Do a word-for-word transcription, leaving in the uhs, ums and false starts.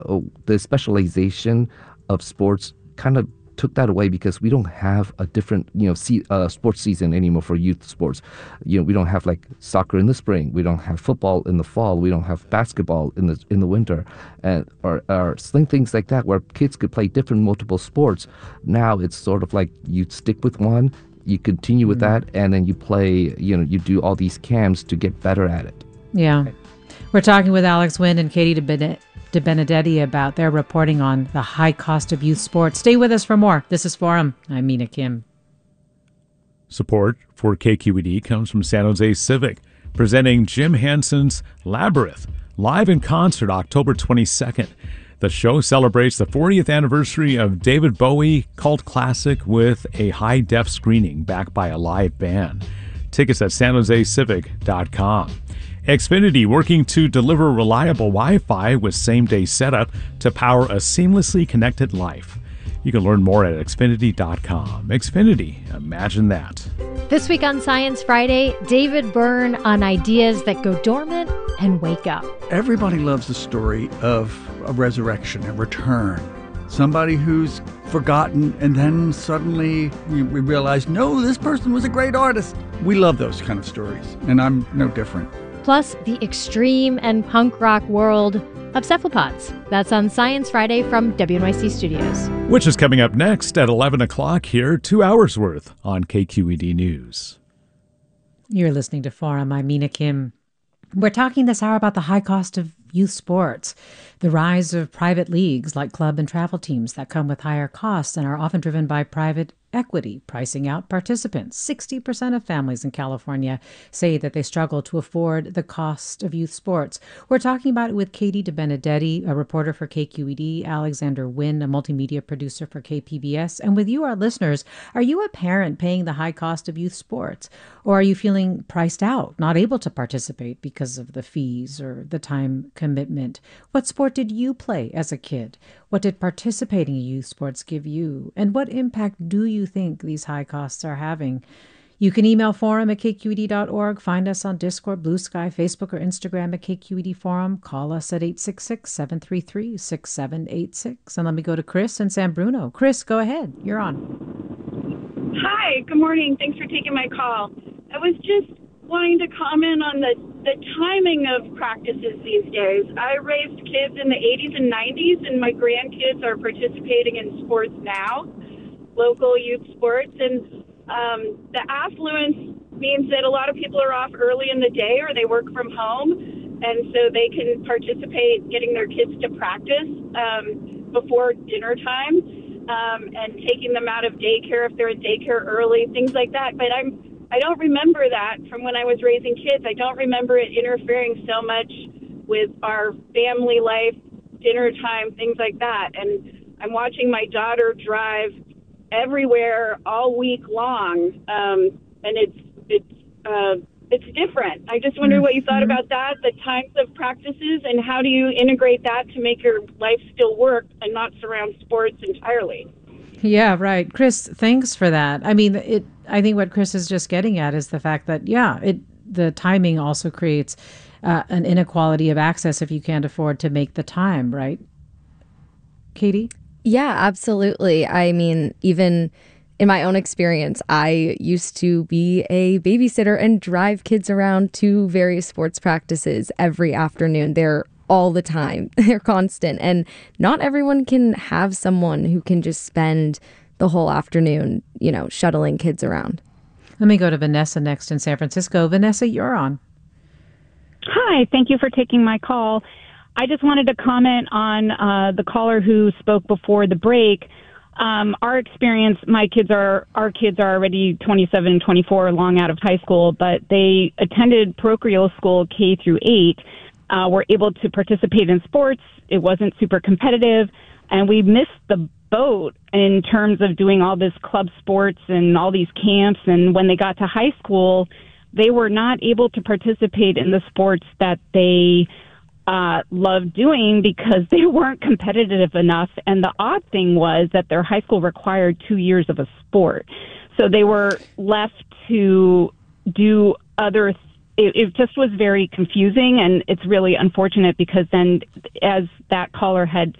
oh, the specialization of sports kind of took that away because we don't have a different, you know, see, uh, sports season anymore for youth sports. You know, we don't have like soccer in the spring, we don't have football in the fall, we don't have basketball in the in the winter, and or, or sling things like that where kids could play different multiple sports. Now it's sort of like you stick with one, you continue with that, and then you play. You know, you do all these camps to get better at it. Yeah, we're talking with Alex Wynn and Katie DeBene- DeBenedetti about their reporting on the high cost of youth sports. Stay with us for more. This is Forum. I'm Mina Kim. Support for K Q E D comes from San Jose Civic, presenting Jim Henson's Labyrinth, live in concert October twenty-second. The show celebrates the fortieth anniversary of David Bowie cult classic with a high-def screening backed by a live band. Tickets at san jose civic dot com. Xfinity working to deliver reliable Wi-Fi with same-day setup to power a seamlessly connected life. You can learn more at xfinity dot com. Xfinity, imagine that. This week on Science Friday, David Byrne on ideas that go dormant and wake up. Everybody loves the story of a resurrection, a return. Somebody who's forgotten and then suddenly we realize, no, this person was a great artist. We love those kind of stories, and I'm no different. Plus, the extreme and punk rock world of cephalopods. That's on Science Friday from W N Y C Studios. Which is coming up next at eleven o'clock here, two hours worth on K Q E D News. You're listening to Forum. I'm Mina Kim. We're talking this hour about the high cost of youth sports, the rise of private leagues like club and travel teams that come with higher costs and are often driven by private equity, pricing out participants. sixty percent of families in California say that they struggle to afford the cost of youth sports. We're talking about it with Katie DeBenedetti, a reporter for K Q E D, Alexander Wynn, a multimedia producer for K P B S, and with you, our listeners. Are you a parent paying the high cost of youth sports? Or are you feeling priced out, not able to participate because of the fees or the time commitment? What sport did you play as a kid? What did participating in youth sports give you? And what impact do you think these high costs are having? You can email forum at k q e d dot org, find us on Discord, Blue Sky, Facebook, or Instagram at K Q E D Forum. Call us at eight six six, seven three three, six seven eight six. And let me go to Chris in San Bruno. Chris, go ahead. You're on. Hi, good morning. Thanks for taking my call. I was just wanting to comment on the, the timing of practices these days. I raised kids in the eighties and nineties, and my grandkids are participating in sports now, local youth sports. And um, the affluence means that a lot of people are off early in the day or they work from home, and so they can participate getting their kids to practice um, before dinner time um, and taking them out of daycare if they're in daycare early, things like that. But I'm I don't remember that from when I was raising kids. I don't remember it interfering so much with our family life, dinner time, things like that. And I'm watching my daughter drive everywhere all week long, um, and it's it's uh, it's different. I just wonder what you thought about that, the times of practices, and how do you integrate that to make your life still work and not surround sports entirely? Yeah, right. Chris, thanks for that. I mean, it. I think what Chris is just getting at is the fact that, yeah, it the timing also creates uh, an inequality of access if you can't afford to make the time, right? Katie? Yeah, absolutely. I mean, even in my own experience, I used to be a babysitter and drive kids around to various sports practices every afternoon. They're all the time. They're constant. And not everyone can have someone who can just spend the whole afternoon, you know, shuttling kids around. Let me go to Vanessa next in San Francisco. Vanessa, you're on. Hi, thank you for taking my call. I just wanted to comment on uh, the caller who spoke before the break. Um, our experience, my kids are, our kids are already twenty-seven and twenty-four, long out of high school, but they attended parochial school K through eight. Uh, were able to participate in sports. It wasn't super competitive, and we missed the boat in terms of doing all this club sports and all these camps. And when they got to high school, they were not able to participate in the sports that they uh, loved doing because they weren't competitive enough. And the odd thing was that their high school required two years of a sport. So they were left to do other it, it just was very confusing, and it's really unfortunate because then, as that caller had